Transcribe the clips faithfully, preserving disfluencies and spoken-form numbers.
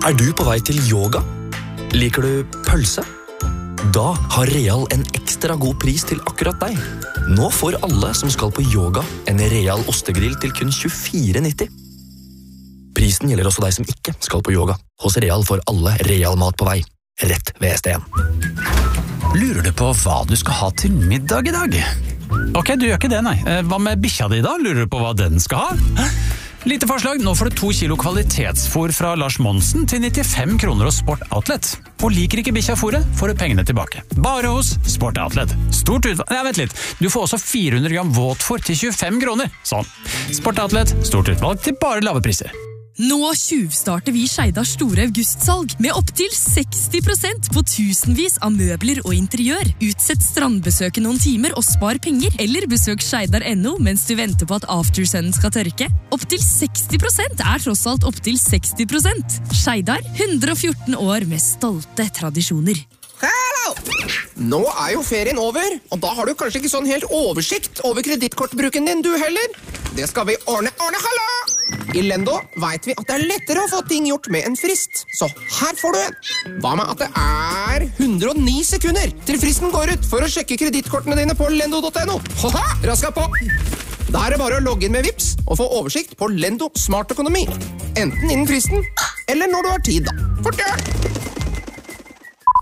Er du på vei til yoga? Liker du pølse? Da har Real en ekstra god pris til akkurat deg. Nå får alle som skal på yoga en Real ostegrill til kun tjuefire nitti. Prisen gjelder også deg som ikke skal på yoga. Hos Real får alle Real mat på vei. Rett ved S T N. Lurer du på hva du skal ha til middag i dag? Ok, du gjør ikke det, nei. Hva med bikkja di da? Lurer du på hva den skal ha? Lite forslag, nå får du to kilo kvalitetsfôr fra Lars Monsen til nittifem kroner hos Sport Outlet. Og liker ikke bikkja-fôret, får du pengene tilbake. Bare hos Sport Outlet. Stort utvalg... Ja, vent litt. Du får også fire hundre gram våtfôr til tjuefem kroner. Sånn. Sport Outlet, stort utvalg til bare lave priser. Nå tjuvstarter vi Skeidars store augustsalg med opp til seksti prosent på tusenvis av møbler og interiør. Utsett strandbesøket noen timer og spar penger, eller besøk skeidar punktum no mens du venter på at aftersunnen skal tørke. Opp til seksti prosent er tross alt opp til seksti prosent. Skeidar, hundre og fjorten år med stolte tradisjoner. Hallo! Nå er jo ferien over, og da har du kanskje ikke sånn helt oversikt over kredittkortbruken din du heller. Det skal vi ordne, ordne, hallo! I Lendo vet vi at det er lettere å få ting gjort med en frist, så her får du en. Hva med at det er hundre og ni sekunder til fristen går ut for å sjekke kredittkortene dine på lendo punktum no? Haha, raska på! Da er det bare å logge inn med Vips og få oversikt på Lendo Smart Økonomi. Enten innen fristen, eller når du har tid da. Fort gjør!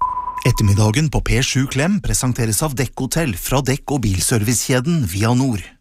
Ettermiddagen på P sju Klem presenteres av Dekk Hotell fra Dekk- og bilservicekjeden Via Nord.